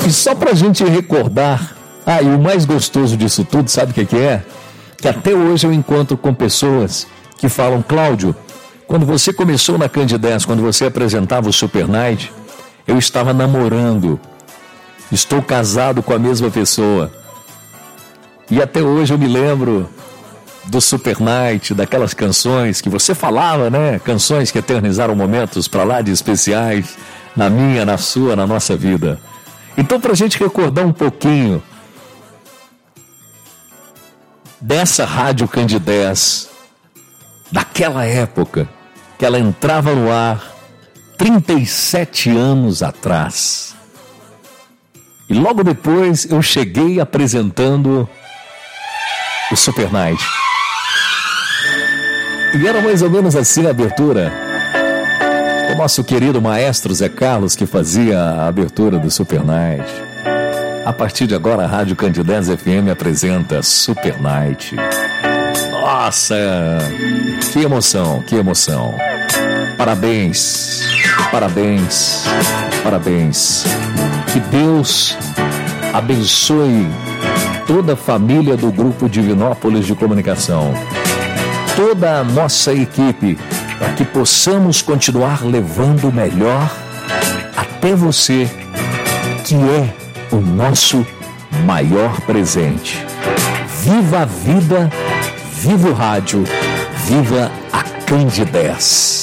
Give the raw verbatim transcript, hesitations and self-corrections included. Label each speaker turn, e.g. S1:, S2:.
S1: E só pra gente recordar, ah, e o mais gostoso disso tudo, sabe o que, que é? Que até hoje eu encontro com pessoas que falam: Cláudio, quando você começou na Candidez, quando você apresentava o Super Night, eu estava namorando, estou casado com a mesma pessoa. E até hoje eu me lembro do Super Night, daquelas canções que você falava, né? Canções que eternizaram momentos pra lá de especiais na minha, na sua, na nossa vida. Então, pra gente recordar um pouquinho dessa Rádio Candidez, daquela época que ela entrava no ar trinta e sete anos atrás. E logo depois eu cheguei apresentando o Super Night. E era mais ou menos assim a abertura. O nosso querido maestro Zé Carlos que fazia a abertura do Super Night. A partir de agora a Rádio Candidez F M apresenta Super Night. Nossa, que emoção, que emoção. Parabéns, parabéns, parabéns. Que Deus abençoe toda a família do Grupo Divinópolis de Comunicação, toda a nossa equipe, para que possamos continuar levando o melhor até você, que é o nosso maior presente. Viva a vida, viva o rádio, viva a Candidez.